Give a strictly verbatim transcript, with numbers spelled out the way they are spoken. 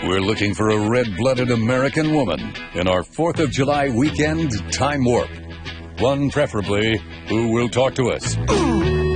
We're looking for a red-blooded American woman in our fourth of July weekend time warp. One preferably who will talk to us.